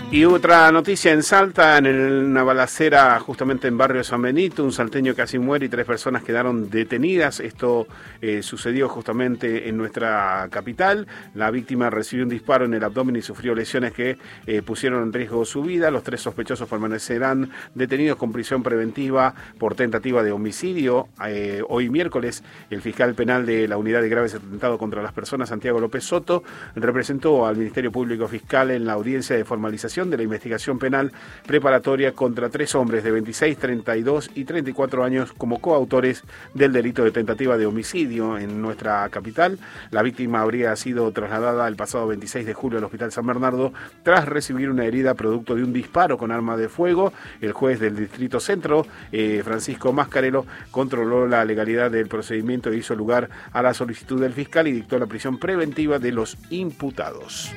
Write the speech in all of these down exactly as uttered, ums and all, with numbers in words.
Y otra noticia en Salta, en el- una balacera justamente en barrio San Benito, un salteño casi muere y tres personas quedaron detenidas. Esto eh, sucedió justamente en nuestra capital. La víctima recibió un disparo en el abdomen y sufrió lesiones que eh, pusieron en riesgo su vida. Los tres sospechosos permanecerán detenidos con prisión preventiva por tentativa de homicidio. Eh, hoy miércoles, el fiscal penal de la Unidad de Graves Atentados contra las Personas, Santiago López Soto, representó al Ministerio Público Fiscal en la audiencia de formalización de la investigación penal preparatoria contra tres hombres de veintiséis, treinta y dos y treinta y cuatro años como coautores del delito de tentativa de homicidio en nuestra capital. La víctima habría sido trasladada el pasado veintiséis de julio al Hospital San Bernardo tras recibir una herida producto de un disparo con arma de fuego. El juez del Distrito Centro, eh, Francisco Mascarello, controló la legalidad del procedimiento e hizo lugar a la solicitud del fiscal y dictó la prisión preventiva de los imputados.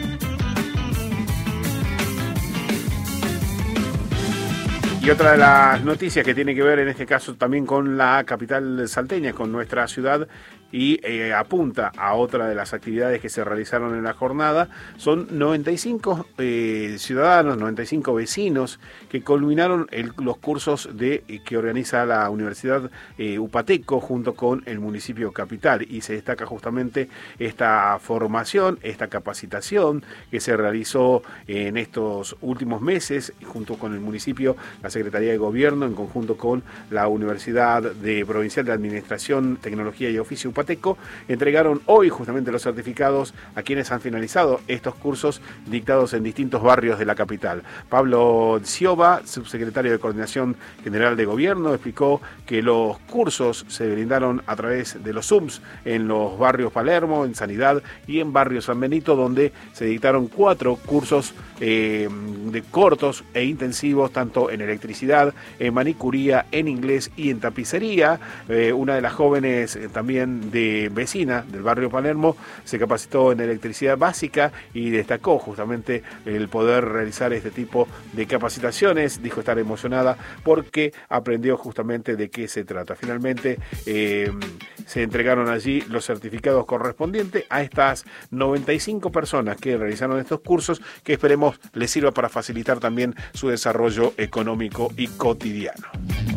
Y otra de las noticias que tiene que ver en este caso también con la capital salteña, con nuestra ciudad, y eh, apunta a otra de las actividades que se realizaron en la jornada, son noventa y cinco eh, ciudadanos, noventa y cinco vecinos que culminaron el, los cursos de, eh, que organiza la Universidad eh, Upateco junto con el municipio capital, y se destaca justamente esta formación, esta capacitación que se realizó en estos últimos meses junto con el municipio, la Secretaría de Gobierno, en conjunto con la Universidad de Provincial de Administración, Tecnología y Oficio Upateco, entregaron hoy justamente los certificados a quienes han finalizado estos cursos dictados en distintos barrios de la capital. Pablo Ciova, subsecretario de Coordinación General de Gobierno, explicó que los cursos se brindaron a través de los Zooms en los barrios Palermo, en Sanidad y en barrio San Benito, donde se dictaron cuatro cursos eh, de cortos e intensivos, tanto en electricidad, en manicuría, en inglés y en tapicería. Eh, una de las jóvenes eh, también de vecina del barrio Palermo se capacitó en electricidad básica y destacó justamente el poder realizar este tipo de capacitaciones. Dijo estar emocionada porque aprendió justamente de qué se trata. Finalmente eh, se entregaron allí los certificados correspondientes a estas noventa y cinco personas que realizaron estos cursos, que esperemos les sirva para facilitar también su desarrollo económico y cotidiano.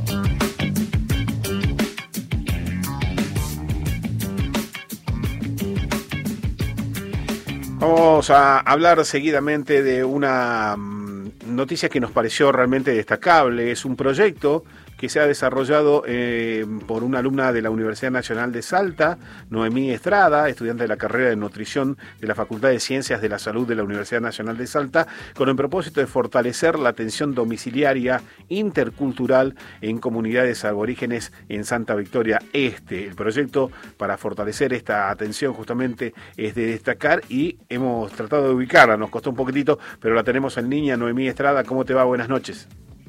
Vamos a hablar seguidamente de una mm, noticia que nos pareció realmente destacable. Es un proyecto que se ha desarrollado eh, por una alumna de la Universidad Nacional de Salta, Noemí Estrada, estudiante de la carrera de nutrición de la Facultad de Ciencias de la Salud de la Universidad Nacional de Salta, con el propósito de fortalecer la atención domiciliaria intercultural en comunidades aborígenes en Santa Victoria Este. El proyecto para fortalecer esta atención justamente es de destacar y hemos tratado de ubicarla, nos costó un poquitito, pero la tenemos en línea. Noemí Estrada, ¿cómo te va? Buenas noches.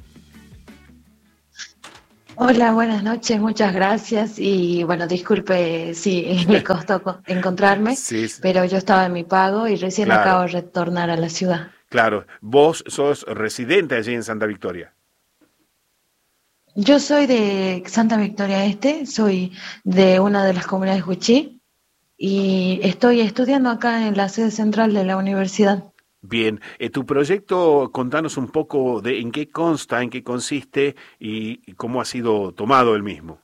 Hola, buenas noches, muchas gracias y bueno, disculpe si le costó co- encontrarme, Sí, pero yo estaba en mi pago y recién acabo claro, de retornar a la ciudad. claro. Vos sos residente allí en Santa Victoria. Yo soy de Santa Victoria Este, soy de una de las comunidades Huichí y estoy estudiando acá en la sede central de la universidad. Bien, eh, tu proyecto, contanos un poco de en qué consta, en qué consiste y, y cómo ha sido tomado el mismo.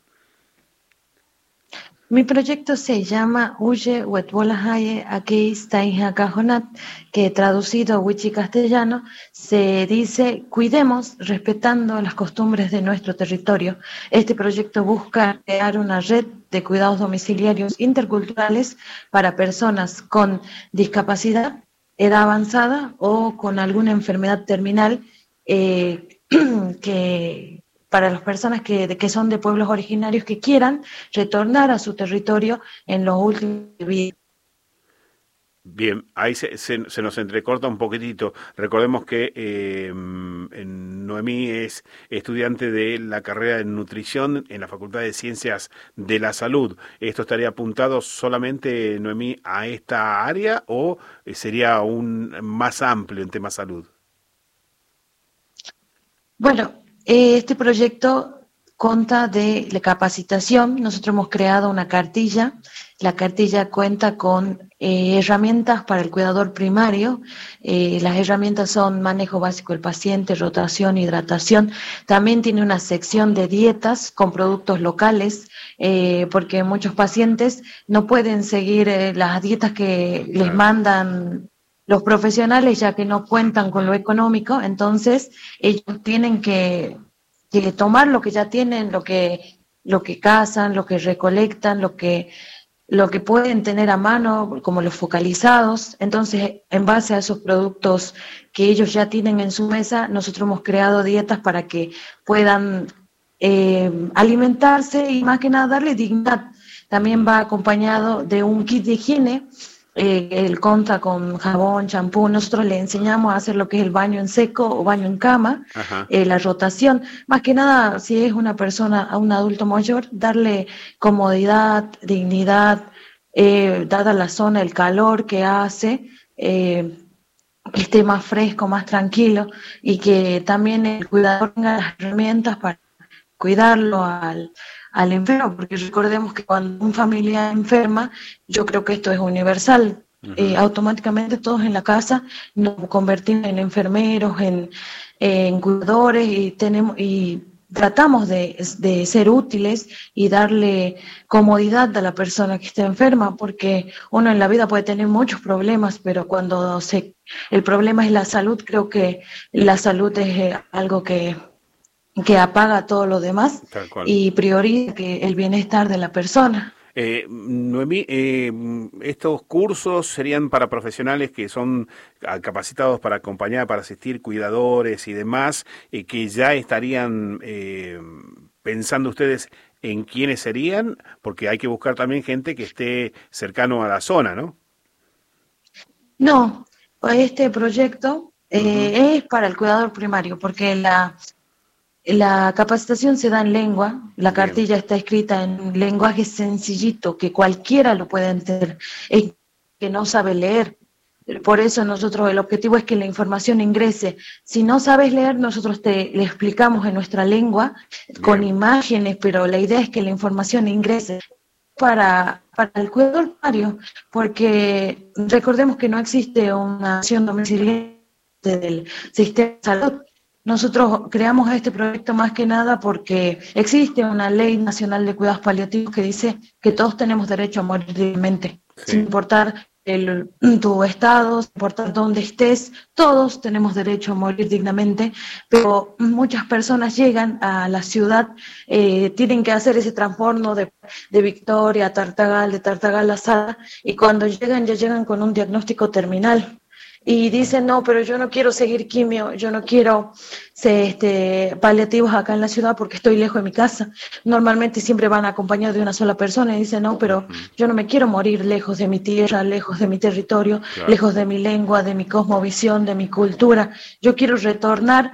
Mi proyecto se llama Uye Wetwolahaye Aquí Cajonat, que traducido a Wichi castellano se dice cuidemos respetando las costumbres de nuestro territorio. Este proyecto busca crear una red de cuidados domiciliarios interculturales para personas con discapacidad, edad avanzada o con alguna enfermedad terminal eh, que para las personas que, que son de pueblos originarios que quieran retornar a su territorio en los últimos días. Bien, ahí se, se- se nos entrecorta un poquitito. Recordemos que eh, en Noemí es estudiante de la carrera de nutrición en la Facultad de Ciencias de la Salud. ¿Esto estaría apuntado solamente, Noemí, a esta área o eh, sería un más amplio en tema salud? Bueno, eh, este proyecto conta de la capacitación. Nosotros hemos creado una cartilla. La cartilla cuenta con eh, herramientas para el cuidador primario. Eh, las herramientas son manejo básico del paciente, rotación, hidratación. También tiene una sección de dietas con productos locales, eh, porque muchos pacientes no pueden seguir eh, las dietas que les Claro. mandan los profesionales, ya que no cuentan con lo económico. Entonces ellos tienen que, que tomar lo que ya tienen, lo que, lo que cazan, lo que recolectan, lo que lo que pueden tener a mano, como los focalizados. Entonces, en base a esos productos que ellos ya tienen en su mesa, nosotros hemos creado dietas para que puedan eh, alimentarse y más que nada darle dignidad. También va acompañado de un kit de higiene. Eh, él conta con jabón, champú. Nosotros le enseñamos a hacer lo que es el baño en seco o baño en cama, Ajá. eh, la rotación. Más que nada, si es una persona, a un adulto mayor, darle comodidad, dignidad, eh, dada la zona, el calor que hace, eh, que esté más fresco, más tranquilo, y que también el cuidador tenga las herramientas para cuidarlo al, al enfermo, porque recordemos que cuando un familiar enferma, yo creo que esto es universal, eh, Ujú. automáticamente todos en la casa nos convertimos en enfermeros, en, en cuidadores, y tenemos y tratamos de, de ser útiles y darle comodidad a la persona que está enferma, porque uno en la vida puede tener muchos problemas, pero cuando se, el problema es la salud, creo que la salud es eh, algo que que apaga todo lo demás Tal cual. y prioriza que el bienestar de la persona. Eh, Noemí, eh, estos cursos serían para profesionales que son ah, capacitados para acompañar, para asistir, cuidadores y demás, eh, que ya estarían eh, pensando ustedes en quiénes serían, porque hay que buscar también gente que esté cercano a la zona, ¿no? No, este proyecto Ujú. eh, es para el cuidador primario, porque la, la capacitación se da en lengua, la Bien, cartilla está escrita en lenguaje sencillito, que cualquiera lo puede entender, es que no sabe leer. Por eso nosotros el objetivo es que la información ingrese. Si no sabes leer, nosotros te le explicamos en nuestra lengua con bien, imágenes, pero la idea es que la información ingrese para, para el cuidador primario, porque recordemos que no existe una acción domiciliaria del sistema de salud. Nosotros creamos este proyecto más que nada porque existe una ley nacional de cuidados paliativos que dice que todos tenemos derecho a morir dignamente, sin sí, importar el, tu estado, sin importar dónde estés, todos tenemos derecho a morir dignamente, pero muchas personas llegan a la ciudad, eh, tienen que hacer ese transbordo de, de Victoria a Tartagal, de Tartagal a Sada, y cuando llegan ya llegan con un diagnóstico terminal. Y dicen, no, pero yo no quiero seguir quimio, yo no quiero ser, este, paliativos acá en la ciudad porque estoy lejos de mi casa. Normalmente siempre van acompañados de una sola persona y dicen, no, pero ujú, yo no me quiero morir lejos de mi tierra, lejos de mi territorio, claro, lejos de mi lengua, de mi cosmovisión, de mi cultura. Yo quiero retornar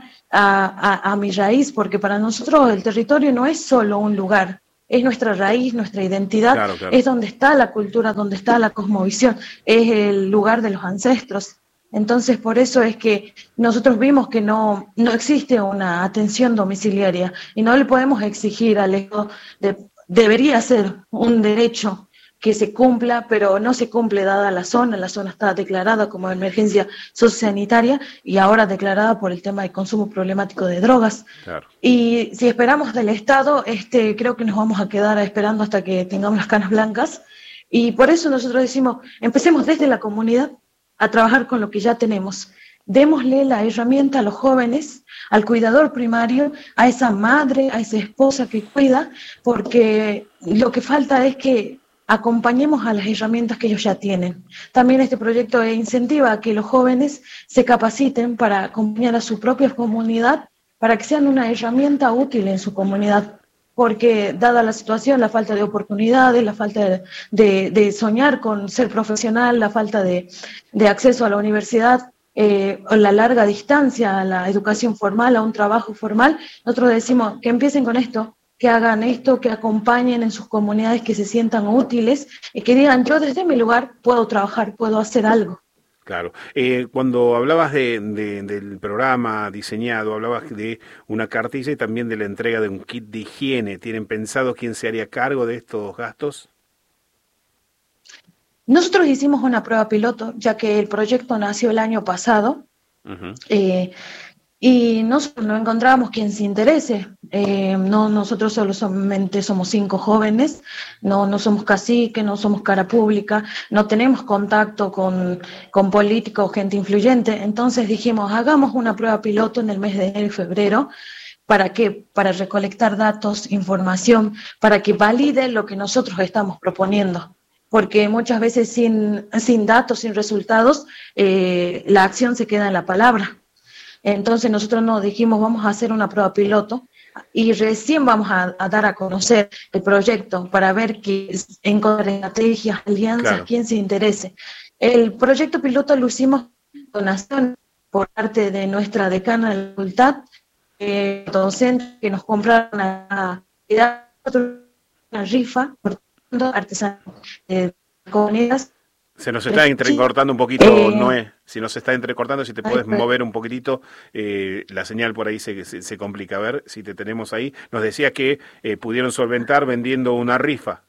a, a, a mi raíz, porque para nosotros el territorio no es solo un lugar, es nuestra raíz, nuestra identidad, claro, claro. es donde está la cultura, donde está la cosmovisión, es el lugar de los ancestros. Entonces, por eso es que nosotros vimos que no, no existe una atención domiciliaria y no le podemos exigir al Estado, de, debería ser un derecho que se cumpla, pero no se cumple dada la zona. La zona está declarada como emergencia sociosanitaria y ahora declarada por el tema de consumo problemático de drogas. Claro. Y si esperamos del Estado, este, creo que nos vamos a quedar esperando hasta que tengamos las canas blancas. Y por eso nosotros decimos, empecemos desde la comunidad a trabajar con lo que ya tenemos. Démosle la herramienta a los jóvenes, al cuidador primario, a esa madre, a esa esposa que cuida, porque lo que falta es que acompañemos a las herramientas que ellos ya tienen. También este proyecto incentiva a que los jóvenes se capaciten para acompañar a su propia comunidad, para que sean una herramienta útil en su comunidad, porque dada la situación, la falta de oportunidades, la falta de, de, de soñar con ser profesional, la falta de, de acceso a la universidad, eh, la larga distancia a la educación formal, a un trabajo formal, nosotros decimos que empiecen con esto, que hagan esto, que acompañen en sus comunidades, que se sientan útiles y que digan, yo desde mi lugar puedo trabajar, puedo hacer algo. Claro. Eh, cuando hablabas de, de- del programa diseñado, hablabas de una cartilla y también de la entrega de un kit de higiene. ¿Tienen pensado quién se haría cargo de estos gastos? Nosotros hicimos una prueba piloto, ya que el proyecto nació el año pasado. Uh-huh. eh, Y nosotros no encontramos quien se interese. Eh, no, nosotros solo solamente somos cinco jóvenes, no, no somos caciques, no somos cara pública, no tenemos contacto con, con políticos o gente influyente. Entonces dijimos, hagamos una prueba piloto en el mes de enero y febrero. ¿Para qué? Para recolectar datos, información, para que valide lo que nosotros estamos proponiendo. Porque muchas veces sin, sin datos, sin resultados, eh, la acción se queda en la palabra. Entonces nosotros nos dijimos, vamos a hacer una prueba piloto y recién vamos a, a dar a conocer el proyecto para ver que encontrar estrategias, alianzas, claro. Quién se interese. El proyecto piloto lo hicimos con donación por parte de nuestra decana de la facultad, eh, docentes que nos compraron una, una rifa por artesanos de comunidades. Se nos está entrecortando un poquito, eh, Noé. Si nos está entrecortando, si te puedes ay, mover un poquitito, eh, la señal por ahí se, se, se complica. A ver si te tenemos ahí. Nos decía que eh, pudieron solventar vendiendo una rifa.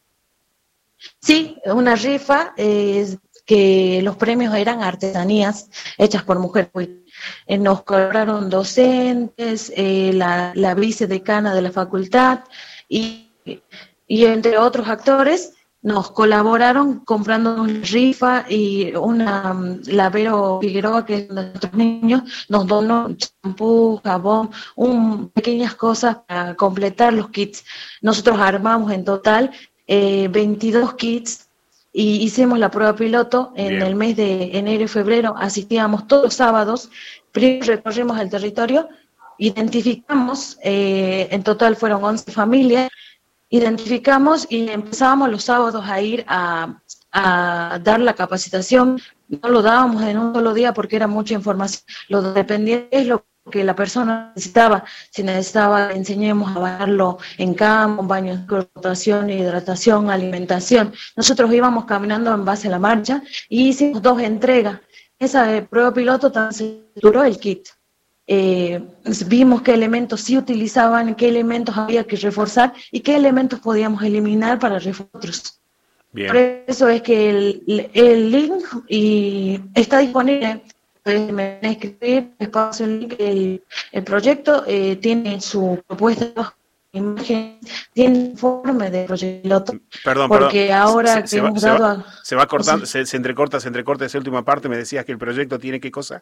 Sí, una rifa, eh, que los premios eran artesanías hechas por mujeres. Eh, nos cobraron docentes, eh, la, la vicedecana de la facultad y, y entre otros actores. Nos colaboraron comprando una rifa y una la Vero Figueroa, que es de nuestros niños, nos donó champú, jabón, un, pequeñas cosas para completar los kits. Nosotros armamos en total eh, veintidós kits y hicimos la prueba piloto en Bien. El mes de enero y febrero. Asistíamos todos los sábados, primero recorrimos el territorio, identificamos, eh, en total fueron once familias. Identificamos y empezábamos los sábados a ir a, a dar la capacitación. No lo dábamos en un solo día porque era mucha información. Lo dependiente es lo que la persona necesitaba. Si necesitaba, enseñemos a bañarlo en cama, baños de rotación, hidratación, alimentación. Nosotros íbamos caminando en base a la marcha y hicimos dos entregas. Esa eh, prueba piloto también se duró el kit. Eh, vimos qué elementos sí utilizaban, qué elementos había que reforzar y qué elementos podíamos eliminar para reforzar. Bien. Por eso es que el, el link y está disponible. Me escribir, espacio el link, el, el proyecto eh, tiene su propuesta, imagen, tiene informe de proyecto. Perdón, porque perdón. ahora se, que se hemos va, dado se va, a, se va cortando, o sea, se, se entrecorta, se entrecorta esa última parte. Me decías que el proyecto tiene qué cosa.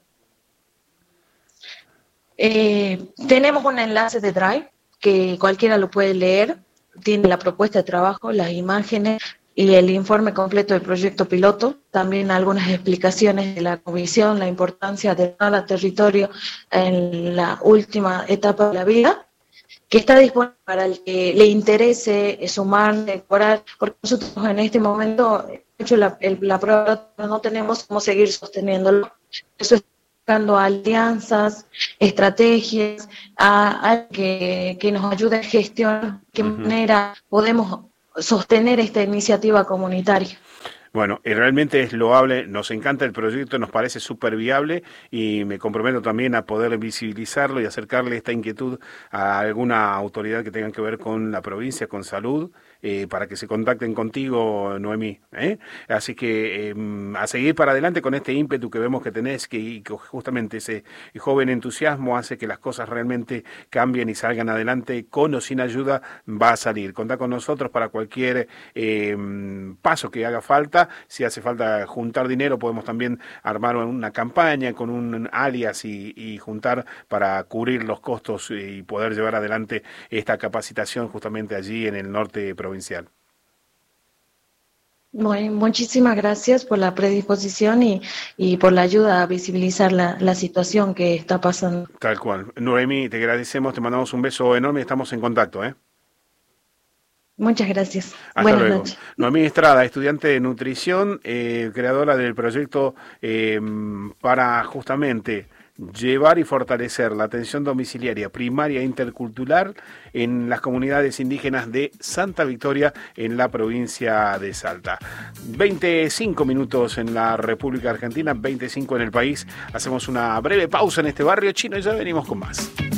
Eh, tenemos un enlace de Drive que cualquiera lo puede leer, tiene la propuesta de trabajo, las imágenes y el informe completo del proyecto piloto, también algunas explicaciones de la comisión, la importancia de cada territorio en la última etapa de la vida, que está disponible para el que le interese sumar, decorar, porque nosotros en este momento, hecho la, el, la prueba, no tenemos cómo seguir sosteniéndolo. Eso es buscando alianzas, estrategias, a, a que, que nos ayude a gestionar de qué uh-huh. manera podemos sostener esta iniciativa comunitaria. Bueno, realmente es loable, nos encanta el proyecto, nos parece súper viable y me comprometo también a poder visibilizarlo y acercarle esta inquietud a alguna autoridad que tenga que ver con la provincia, con salud, eh, para que se contacten contigo, Noemí. ¿eh? Así que eh, a seguir para adelante con este ímpetu que vemos que tenés, que, y que justamente ese joven entusiasmo hace que las cosas realmente cambien y salgan adelante, con o sin ayuda va a salir. Contá con nosotros para cualquier eh, paso que haga falta. Si hace falta juntar dinero, podemos también armar una campaña con un alias y, y juntar para cubrir los costos y poder llevar adelante esta capacitación justamente allí en el norte provincial. Bueno, muchísimas gracias por la predisposición y, y por la ayuda a visibilizar la, la situación que está pasando. Tal cual. Noemí, te agradecemos, te mandamos un beso enorme y estamos en contacto, ¿eh? Muchas gracias. Hasta Buenas luego. noches. Noemí Estrada, estudiante de nutrición, eh, creadora del proyecto eh, para justamente llevar y fortalecer la atención domiciliaria primaria e intercultural en las comunidades indígenas de Santa Victoria en la provincia de Salta. veinticinco minutos en la República Argentina, veinticinco en el país. Hacemos una breve pausa en este barrio chino y ya venimos con más.